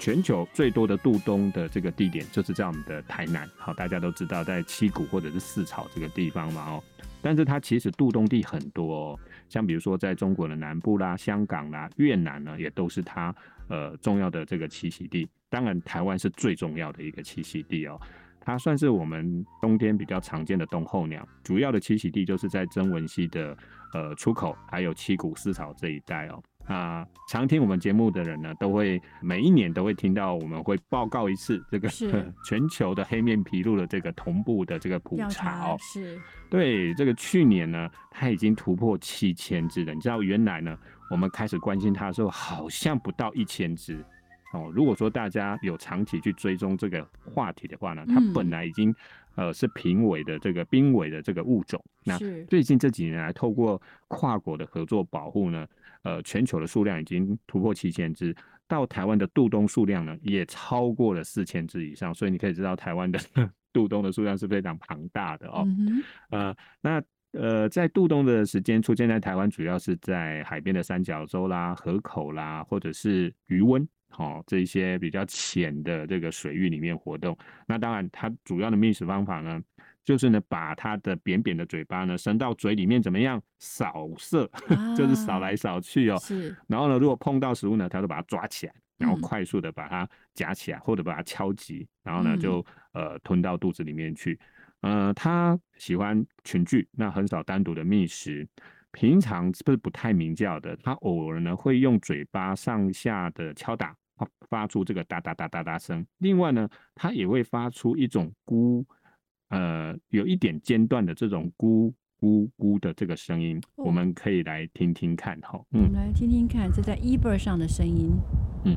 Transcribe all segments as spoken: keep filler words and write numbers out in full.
全球最多的渡冬的这个地点就是在我们的台南，好，大家都知道在七股或者是四草这个地方嘛哦。但是它其实渡冬地很多哦，像比如说在中国的南部啦、香港啦、越南呢，也都是它呃重要的这个栖息地。当然，台湾是最重要的一个栖息地哦，它算是我们冬天比较常见的冬候鸟，主要的栖息地就是在曾文溪的呃出口，还有七股四草这一带哦。那常听我们节目的人呢，都会每一年都会听到，我们会报告一次这个全球的黑面琵鹭的这个同步的这个普查哦。 是， 对，这个去年呢，它已经突破七千只了。你知道原来呢，我们开始关心它的时候，好像不到一千只哦。如果说大家有长期去追踪这个话题的话呢，它本来已经、嗯、呃是濒危的这个濒危的这个物种。那最近这几年来，透过跨国的合作保护呢。呃，全球的数量已经突破七千只，到台湾的渡冬数量呢，也超过了四千只以上，所以你可以知道台湾的渡冬的数量是非常庞大的哦。 嗯、 呃，那呃，在渡冬的时间出现在台湾，主要是在海边的三角洲啦、河口啦，或者是渔温。哦，这些比较浅的这个水域里面活动，那当然它主要的觅食方法呢，就是呢把它的扁扁的嘴巴呢伸到嘴里面，怎么样扫射，啊、就是扫来扫去哦。 是。 然后呢，如果碰到食物呢，它就把它抓起来，然后快速的把它夹起来，嗯、或者把它敲击，然后呢就呃吞到肚子里面去。呃，它喜欢群聚，那很少单独的觅食。平常是不是不太鸣叫的？它偶尔呢会用嘴巴上下的敲打。发出这个哒哒哒哒哒声，另外呢，它也会发出一种咕，呃，有一点间断的这种咕咕咕的这个声音，哦、我们可以来听听看哈。 嗯，我们来听听看，这在 eBird 上的声音，嗯，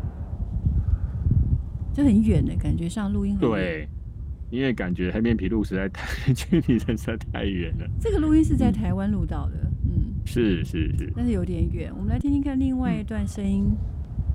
这很远的感觉上录音很远。 对，因为感觉黑面琵鹭实在太距离实在太远了。 这个录音是在台湾录到的，嗯，嗯是是是， 但是有点远。我们来听听看另外一段声音。嗯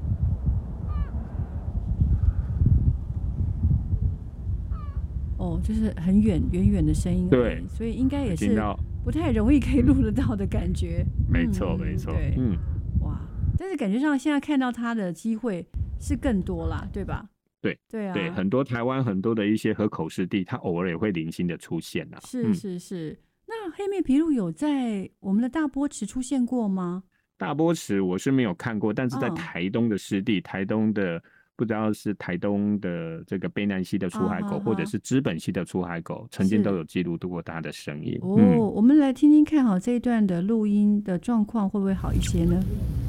哦，就是很远远远的声音， 对， 所以应该也是不太容易可以录得到的感觉。 没错，没错， 对，嗯，哇，但是感觉上现在看到它的机会是更多啦，对吧？ 对， 对啊， 对，很多台湾很多的一些河口湿地，它偶尔也会零星的出现啦。 是是是，嗯、那黑面琵鹭有在我们的大波池出现过吗？ 大波池我是没有看过，但是在台东的湿地，哦、台东的。不知道是台东的这个卑南溪的出海狗， uh, uh, uh. 或者是知本溪的出海狗，曾经都有记录过它的声音。 哦，嗯、我们来听听看好这一段的录音的状况会不会好一些呢？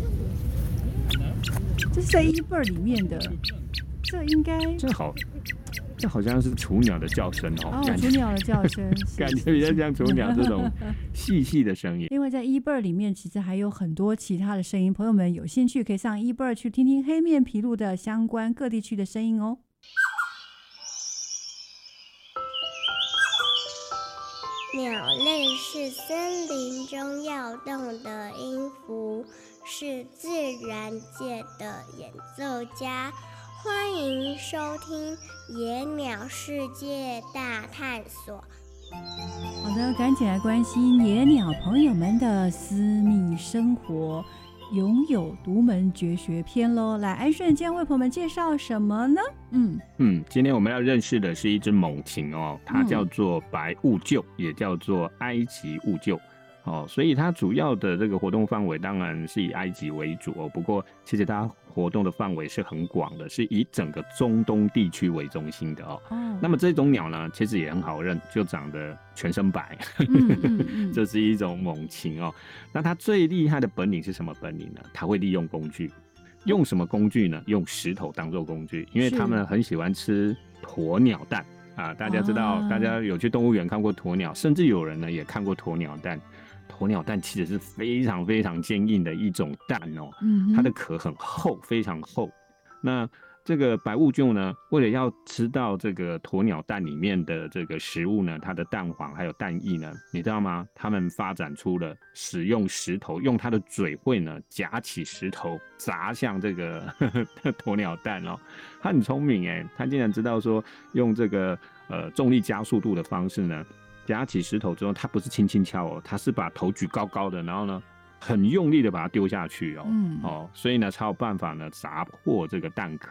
这是在 eBird 里面的，这应该这好，这好像是雏鸟的叫声哦。 哦，雏鸟的叫声， 感觉比较像雏鸟这种细细的声音。 因为在 eBird 里面其实还有很多其他的声音，朋友们有兴趣可以上 eBird 去听听黑面琵鹭的相关各地区的声音哦。 鸟类是森林中要动的音符，是自然界的演奏家。欢迎收听《野鸟世界大探索》。 好的，赶紧来关心野鸟朋友们的私密生活，拥有独门绝学篇咯。来，安顺今天为朋友们介绍什么呢？嗯嗯，今天我们要认识的是一只猛禽哦，它叫做白兀鹫，也叫做埃及兀鹫。哦，所以它主要的这个活动范围当然是以埃及为主哦，不过其实它活动的范围是很广的，是以整个中东地区为中心的哦。哦，那么这种鸟呢，其实也很好认，就长得全身白，嗯嗯嗯这是一种猛禽哦。那它最厉害的本领是什么本领呢？它会利用工具，用什么工具呢？用石头当做工具，因为它们很喜欢吃鸵鸟蛋啊。大家知道，啊、大家有去动物园看过鸵鸟，甚至有人呢也看过鸵鸟蛋。鸵鸟蛋其实是非常非常坚硬的一种蛋哦，嗯、它的壳很厚，非常厚。那这个白兀鹫呢，为了要吃到这个鸵鸟蛋里面的这个食物呢，它的蛋黄还有蛋液呢，你知道吗？他们发展出了使用石头，用它的嘴喙呢夹起石头砸向这个呵呵鸵鸟蛋哦。它很聪明哎，它竟然知道说用这个呃重力加速度的方式呢。夹起石头之后，它不是轻轻敲哦，它是把头举高高的，然后呢，很用力的把它丢下去哦，嗯、哦，所以呢，才有办法呢砸破这个蛋壳